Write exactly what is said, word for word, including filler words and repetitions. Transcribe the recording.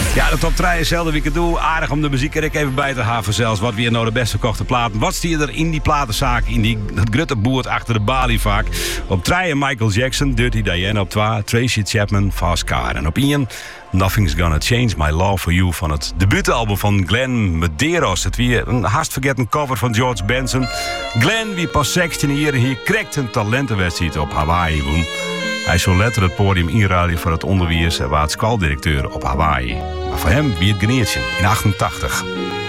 Ja, de top drie is zelden wie ik het doe. Aardig om de muziek er even bij te haven zelfs. Wat weer nou de best verkochte platen. Wat stier er in die platenzaak? In die, dat grutte boert achter de balie vaak. Op drie Michael Jackson, Dirty Diana. Op twee Tracy Chapman, Fast Car. En op één Nothing's Gonna Change My Love For You van het debuutalbum van Glenn Medeiros. Het weer een haast vergeten cover van George Benson. Glenn, wie pas zestien jaar hier kreeg een talentenwedstrijd op Hawaii woon. Hij zou letterlijk het podium inruilen voor het onderwijs en was schooldirecteur op Hawaii. Maar voor hem wie het geneertje in achtentachtig.